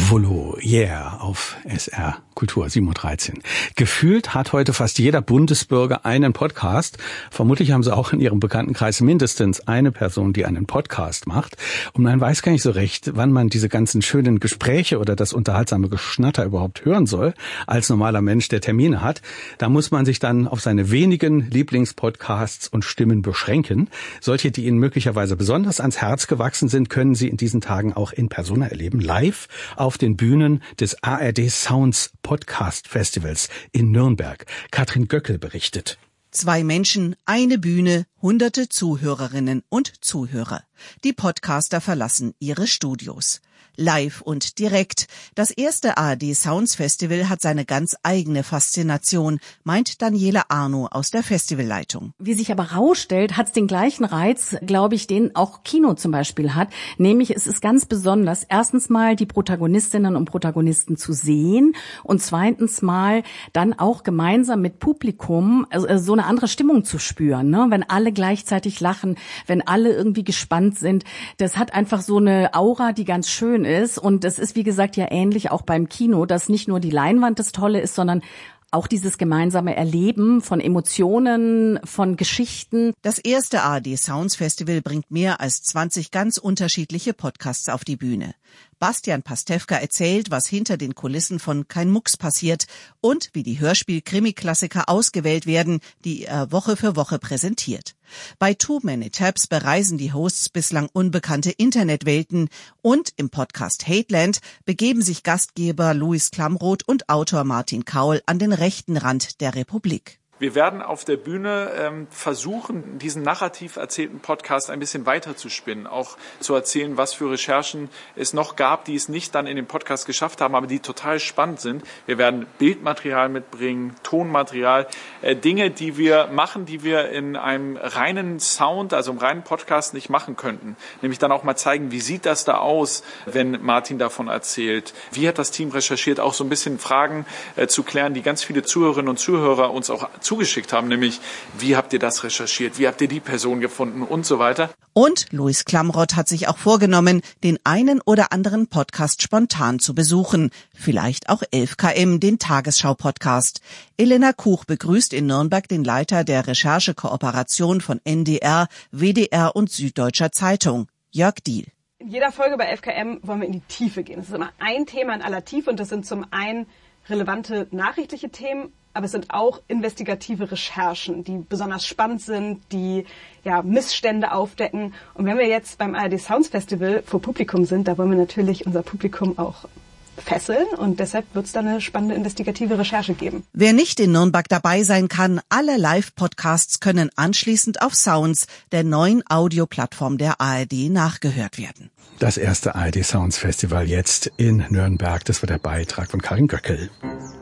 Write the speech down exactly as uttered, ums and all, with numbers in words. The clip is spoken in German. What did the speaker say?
Volo, yeah, auf S R Kultur sieben Uhr dreizehn. Gefühlt hat heute fast jeder Bundesbürger einen Podcast. Vermutlich haben Sie auch in Ihrem Bekanntenkreis mindestens eine Person, die einen Podcast macht. Und man weiß gar nicht so recht, wann man diese ganzen schönen Gespräche oder das unterhaltsame Geschnatter überhaupt hören soll, als normaler Mensch, der Termine hat. Da muss man sich dann auf seine wenigen Lieblingspodcasts und Stimmen beschränken. Solche, die Ihnen möglicherweise besonders ans Herz gewachsen sind, können Sie in diesen Tagen auch in Persona erleben, live auf den Bühnen des A R D Sounds Podcast Festivals in Nürnberg. Katrin Göckel berichtet. Zwei Menschen, eine Bühne, hunderte Zuhörerinnen und Zuhörer. Die Podcaster verlassen ihre Studios. Live und direkt. Das erste A R D Sounds Festival hat seine ganz eigene Faszination, meint Daniela Arno aus der Festivalleitung. Wie sich aber rausstellt, hat es den gleichen Reiz, glaube ich, den auch Kino zum Beispiel hat. Nämlich es ist ganz besonders, erstens mal die Protagonistinnen und Protagonisten zu sehen und zweitens mal dann auch gemeinsam mit Publikum also so eine andere Stimmung zu spüren, ne? Wenn alle gleichzeitig lachen, wenn alle irgendwie gespannt sind. Das hat einfach so eine Aura, die ganz schön ist. Und das ist, wie gesagt, ja ähnlich auch beim Kino, dass nicht nur die Leinwand das Tolle ist, sondern auch dieses gemeinsame Erleben von Emotionen, von Geschichten. Das erste A R D Sounds Festival bringt mehr als zwanzig ganz unterschiedliche Podcasts auf die Bühne. Bastian Pastewka erzählt, was hinter den Kulissen von Kein Mucks passiert und wie die Hörspiel-Krimi-Klassiker ausgewählt werden, die er Woche für Woche präsentiert. Bei Too Many Tabs bereisen die Hosts bislang unbekannte Internetwelten und im Podcast Hateland begeben sich Gastgeber Louis Klamroth und Autor Martin Kaul an den rechten Rand der Republik. Wir werden auf der Bühne ähm, versuchen, diesen narrativ erzählten Podcast ein bisschen weiter zu spinnen, auch zu erzählen, was für Recherchen es noch gab, die es nicht dann in den Podcast geschafft haben, aber die total spannend sind. Wir werden Bildmaterial mitbringen, Tonmaterial, äh, Dinge, die wir machen, die wir in einem reinen Sound, also im reinen Podcast nicht machen könnten. Nämlich dann auch mal zeigen, wie sieht das da aus, wenn Martin davon erzählt. Wie hat das Team recherchiert, auch so ein bisschen Fragen äh, zu klären, die ganz viele Zuhörerinnen und Zuhörer uns auch zugeschickt haben, nämlich wie habt ihr das recherchiert, wie habt ihr die Person gefunden und so weiter. Und Louis Klamroth hat sich auch vorgenommen, den einen oder anderen Podcast spontan zu besuchen. Vielleicht auch elf Kilometer, den Tagesschau-Podcast. Elena Kuch begrüßt in Nürnberg den Leiter der Recherchekooperation von N D R, W D R und Süddeutscher Zeitung, Jörg Diehl. In jeder Folge bei elf Kilometer wollen wir in die Tiefe gehen. Es ist immer ein Thema in aller Tiefe und das sind zum einen relevante nachrichtliche Themen, aber es sind auch investigative Recherchen, die besonders spannend sind, die ja Missstände aufdecken. Und wenn wir jetzt beim A R D Sounds Festival vor Publikum sind, da wollen wir natürlich unser Publikum auch fesseln und deshalb wird es da eine spannende investigative Recherche geben. Wer nicht in Nürnberg dabei sein kann, alle Live-Podcasts können anschließend auf Sounds, der neuen Audioplattform der A R D, nachgehört werden. Das erste A R D Sounds Festival jetzt in Nürnberg. Das war der Beitrag von Karin Göckel.